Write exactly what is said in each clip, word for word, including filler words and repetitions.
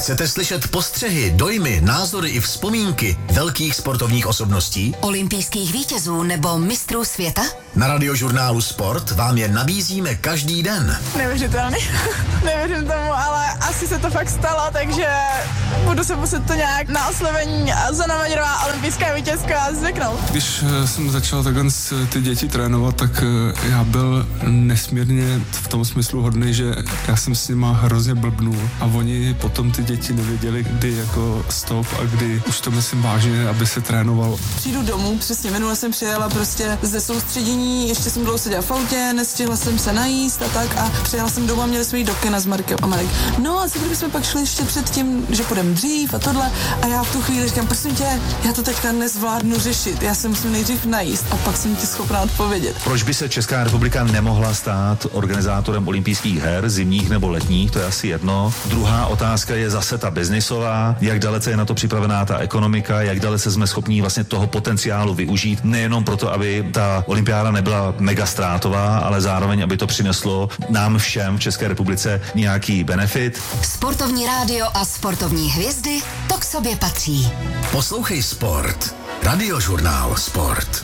Chcete slyšet postřehy, dojmy, názory i vzpomínky velkých sportovních osobností? Olympijských vítězů nebo mistrů světa? Na Radiožurnálu Sport vám je nabízíme každý den. Neuvěřitelný. Nevěřím tomu, ale asi se to fakt stalo, takže budu se muset to nějak na oslavení Zuzana Majerová, olympijská vítězka, zvyknout. Když jsem začal takhle ty děti trénovat, tak já byl nesmírně v tom smyslu hodný, že já jsem s nima hrozně blbnul a oni potom ty děti nevěděli, kdy jako stop a kdy už to myslím vážně, aby se trénovalo. Přijdu domů, přesně minule jsem přijela prostě ze soustředění, ještě jsem dlouho seděla v autě, nestihla jsem se najíst a tak a přijela jsem domů a měli jsme jít do kina s Markem a Marek. No a co kdybychom pak šli ještě před tím, že půjdeme dřív a tohle a já v tu chvíli říkám, prosím tě, já to teďka nezvládnu řešit, já se musím nejdřív najíst a pak jsem ti schopná odpovědět. Proč by se Česká republika nemohla stát organizátorem olympijských her, zimních nebo letních, to je asi jedno. Druhá otázka je zase ta biznisová, jak dalece je na to připravená ta ekonomika, jak dalece jsme schopní vlastně toho potenciálu využít, nejenom proto, aby ta olympiáda nebyla mega ztrátová, ale zároveň, aby to přineslo nám všem v České republice nějaký benefit. Sportovní rádio a sportovní hvězdy, to k sobě patří. Poslouchej Sport. Radiožurnál Sport.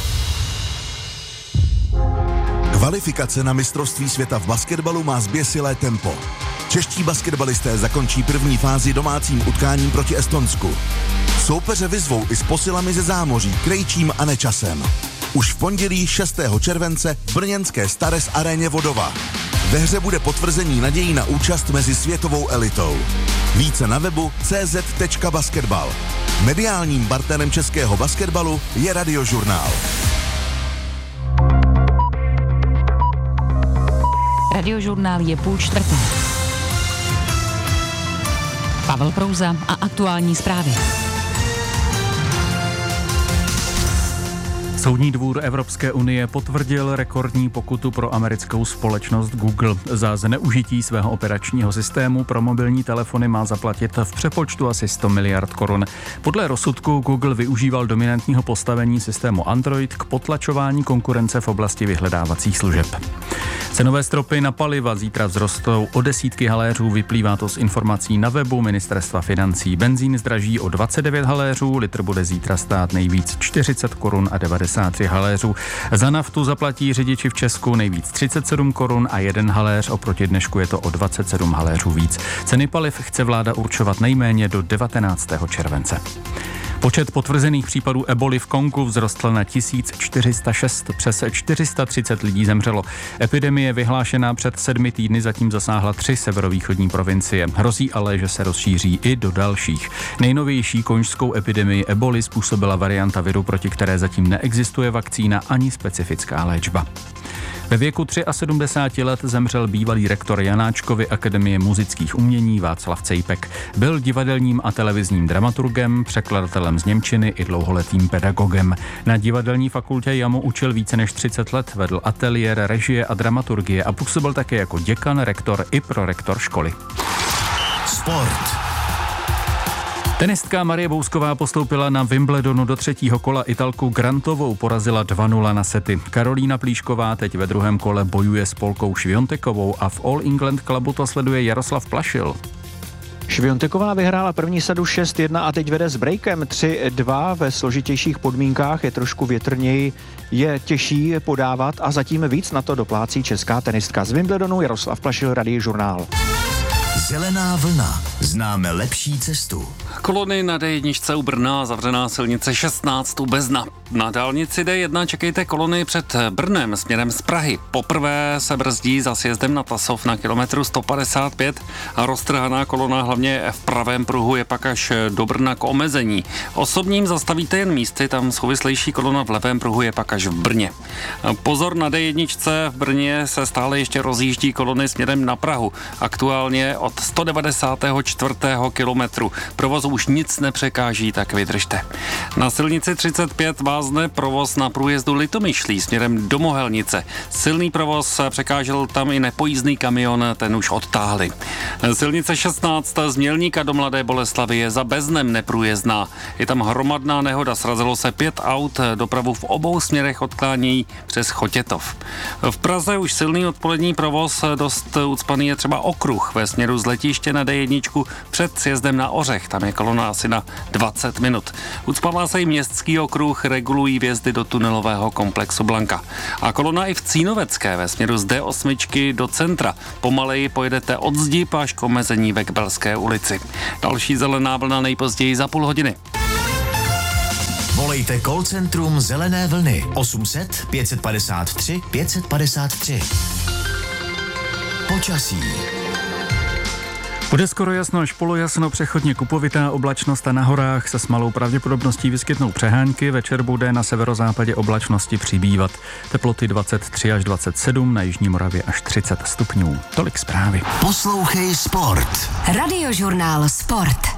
Kvalifikace na mistrovství světa v basketbalu má zběsilé tempo. Čeští basketbalisté zakončí první fázi domácím utkáním proti Estonsku. Soupeře vyzvou i s posilami ze zámoří, Krejčím a Nečasem. Už v pondělí šestého července v brněnské Stares aréně Vodova. Ve hře bude potvrzení nadějí na účast mezi světovou elitou. Více na webu c z tečka basketbal. Mediálním partnerem českého basketbalu je Radiožurnál. Radiožurnál je půl čtvrté. Pavel Prouza a aktuální zprávy. Soudní dvůr Evropské unie potvrdil rekordní pokutu pro americkou společnost Google. Za zneužití svého operačního systému pro mobilní telefony má zaplatit v přepočtu asi sto miliard korun. Podle rozsudku Google využíval dominantního postavení systému Android k potlačování konkurence v oblasti vyhledávacích služeb. Cenové stropy na paliva zítra vzrostou o desítky haléřů, vyplývá to z informací na webu Ministerstva financí. Benzín zdraží o dvacet devět haléřů, litr bude zítra stát nejvíc čtyřicet korun a devadesát tři haléřů. Za naftu zaplatí řidiči v Česku nejvíc třicet sedm korun a jeden haléř, oproti dnešku je to o dvacet sedm haléřů víc. Ceny paliv chce vláda určovat nejméně do devatenáctého července. Počet potvrzených případů eboli v Kongu vzrostl na tisíc čtyři sta šest, přes čtyři sta třicet lidí zemřelo. Epidemie vyhlášená před sedmi týdny zatím zasáhla tři severovýchodní provincie. Hrozí ale, že se rozšíří i do dalších. Nejnovější konžskou epidemii eboli způsobila varianta viru, proti které zatím neexistuje vakcína ani specifická léčba. Ve věku sedmdesáti tři let zemřel bývalý rektor Janáčkovy akademie muzických umění Václav Cejpek. Byl divadelním a televizním dramaturgem, překladatelem z němčiny i dlouholetým pedagogem. Na divadelní fakultě Jamu učil více než třicet let, vedl ateliér režie a dramaturgie a působil také jako děkan, rektor i prorektor školy. Sport. Tenistka Marie Bousková postoupila na Wimbledonu do třetího kola. Italku Grantovou porazila dva nula na sety. Karolína Plíšková teď ve druhém kole bojuje s Polkou Šviontekovou a v All England Clubu to sleduje Jaroslav Plašil. Švionteková vyhrála první sadu šest jedna a teď vede s breakem tři dva ve složitějších podmínkách, je trošku větrněji, je těžší podávat a zatím víc na to doplácí česká tenistka. Z Wimbledonu Jaroslav Plašil, Radiožurnál. Zelená vlna. Známe lepší cestu. Kolony na D jedna u Brna, zavřená silnice šestnáct u Bezna. Na dálnici D jedna čekejte kolony před Brnem směrem z Prahy. Poprvé se brzdí za sjezdem na Tasov na kilometru sto padesát pět a roztrhaná kolona hlavně v pravém pruhu je pak až do Brna k omezení. Osobním zastavíte jen místy, tam souvislejší kolona v levém pruhu je pak až v Brně. Pozor, na D jedna v Brně se stále ještě rozjíždí kolony směrem na Prahu. Aktuálně od sto devadesát čtyři kilometru. Provozu už nic nepřekáží, tak vydržte. Na silnici třicet pět vázne provoz na průjezdu Litomyšlí směrem do Mohelnice. Silný provoz překážel tam i nepojízdný kamion, ten už odtáhli. Silnice šestnáct z Mělníka do Mladé Boleslavi je za Beznem neprůjezdná. Je tam hromadná nehoda, srazilo se pět aut, dopravu v obou směrech odklánějí přes Chotětov. V Praze už silný odpolední provoz, dost ucpaný je třeba okruh ve směru z letiště na D jedna Vinohradsku před sjezdem na Ořech. Tam je kolona asi na dvacet minut. Ucpává se i městský okruh, regulují vjezdy do tunelového komplexu Blanka. A kolona i v Cínovecké ve směru z D osm do centra. Pomaleji pojedete od Zdi až k omezení ve Kbelské ulici. Další zelená vlna nejpozději za půl hodiny. Volejte call centrum Zelené vlny osm set pět padesát tři pět padesát tři. Počasí. Bude skoro jasno až polojasno, přechodně kupovitá oblačnost a na horách se s malou pravděpodobností vyskytnou přehánky. Večer bude na severozápadě oblačnosti přibývat. Teploty dvacet tři až dvacet sedm, na jižní Moravě až třicet stupňů. Tolik zprávy. Poslouchej Sport. Radiožurnál Sport.